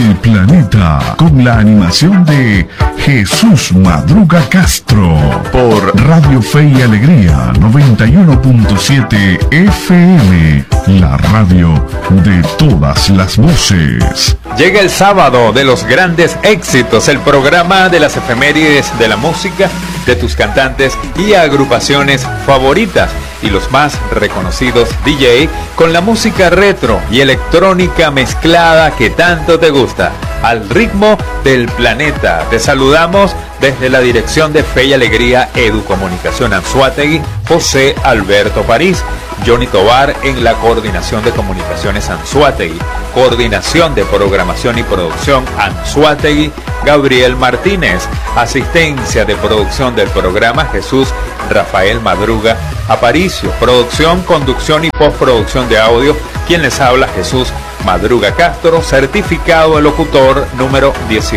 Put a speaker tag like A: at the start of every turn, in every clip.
A: del planeta, con la animación de Jesús Madruga Castro, por Radio Fe y Alegría 91.7 FM, la radio de todas las voces.
B: Llega el sábado de los grandes éxitos, el programa de las efemérides de la música de tus cantantes y agrupaciones favoritas y los más reconocidos DJ con la música retro y electrónica mezclada que tanto te gusta, al ritmo del planeta. Te saludamos desde la dirección de Fe y Alegría Educomunicación Anzoátegui, José Alberto París, Johnny Tobar en la coordinación de comunicaciones Anzoátegui, coordinación de programación y producción Anzoátegui, Gabriel Martínez, asistencia de producción del programa Jesús Rafael Madruga Aparicio, producción, conducción y postproducción de audio, quien les habla Jesús Madruga Castro, certificado de locutor número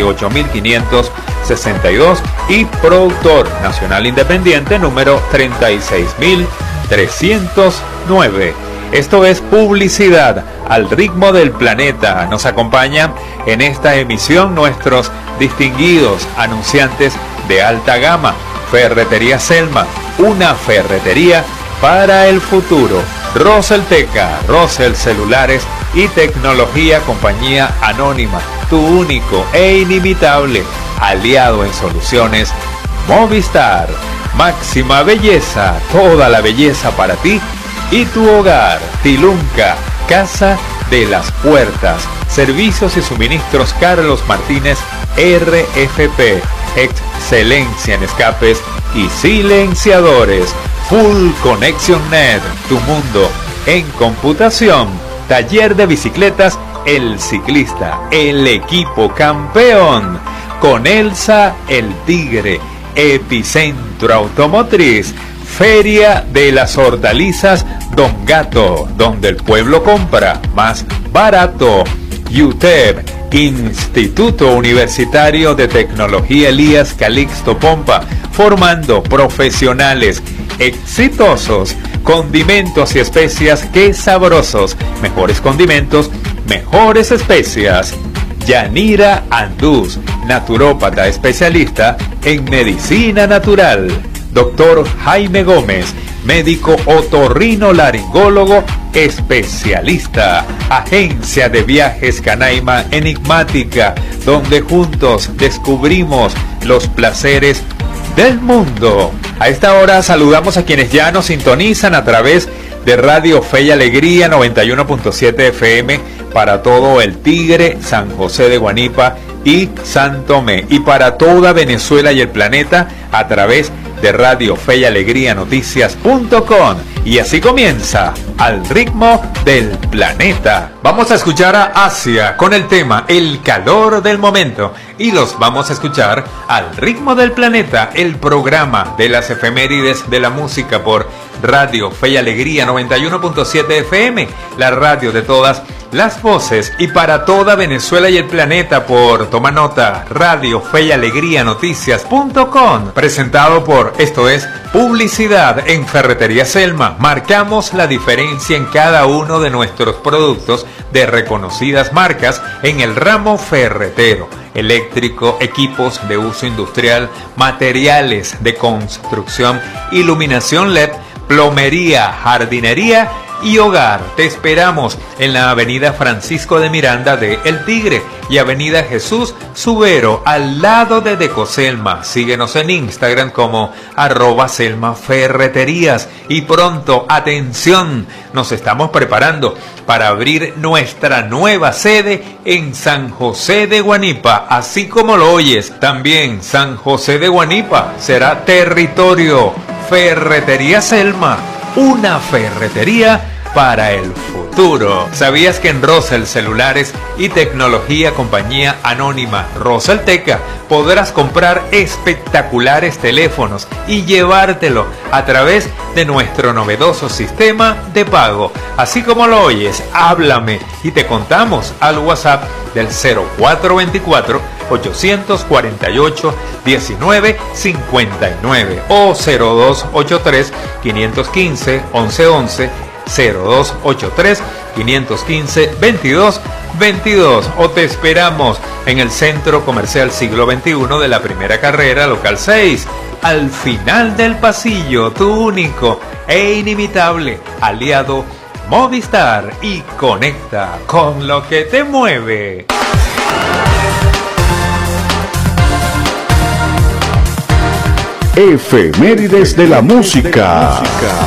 B: 18562 y productor nacional independiente número 36309. Esto es publicidad al ritmo del planeta. Nos acompañan en esta emisión nuestros distinguidos anunciantes de alta gama. Ferretería Selma, una ferretería para el futuro. Rosel Teca, Rosel Celulares y Tecnología, compañía anónima, tu único e inimitable aliado en soluciones Movistar. Máxima Belleza, toda la belleza para ti y tu hogar. Tilunca, Casa de las Puertas. Servicios y suministros Carlos Martínez RFP. Excelencia en escapes y silenciadores. Full Connection Net, tu mundo en computación. Taller de bicicletas El Ciclista, el equipo campeón. Con Elsa el Tigre. Epicentro Automotriz. Feria de las Hortalizas Don Gato, donde el pueblo compra más barato. UTEP, Instituto Universitario de Tecnología Elías Calixto Pompa, formando profesionales exitosos. Condimentos y especias, qué sabrosos. Mejores condimentos, mejores especias. Yanira Andús, naturópata especialista en medicina natural. Doctor Jaime Gómez, médico otorrinolaringólogo especialista. Agencia de Viajes Canaima Enigmática, donde juntos descubrimos los placeres del mundo. A esta hora saludamos a quienes ya nos sintonizan a través de Radio Fe y Alegría 91.7 FM para todo el Tigre, San José de Guanipa y San Tomé, y para toda Venezuela y el planeta a través de Radio Fe y Alegría Noticias.com. Y así comienza Al ritmo del planeta. Vamos a escuchar a Asia con el tema El calor del momento, y los vamos a escuchar al ritmo del planeta, el programa de las efemérides de la música por Radio Fe y Alegría 91.7 FM, la radio de todas las voces, y para toda Venezuela y el planeta por, toma nota, Radio Fe y Alegría Noticias.com. Presentado por, esto es publicidad en Ferretería Selma. Marcamos la diferencia en cada uno de nuestros productos de reconocidas marcas en el ramo ferretero, eléctrico, equipos de uso industrial, materiales de construcción, iluminación LED, plomería, jardinería y hogar. Te esperamos en la avenida Francisco de Miranda de El Tigre y avenida Jesús Subero al lado de Decoselma. Síguenos en Instagram como @selmaferreterías. Y pronto, atención, nos estamos preparando para abrir nuestra nueva sede en San José de Guanipa, así como lo oyes. También San José de Guanipa será territorio. Ferretería Selma, una ferretería para el futuro. ¿Sabías que en Rosel Celulares y Tecnología, compañía anónima Rosel Teca, podrás comprar espectaculares teléfonos y llevártelo a través de nuestro novedoso sistema de pago? Así como lo oyes, háblame y te contamos al WhatsApp del 0424-848-1959 o 0283-515-1111, 515-2222 o te esperamos en el Centro Comercial Siglo XXI de la primera carrera, local 6, al final del pasillo, tu único e inimitable aliado Movistar, y conecta con lo que te mueve.
A: Efemérides de la música.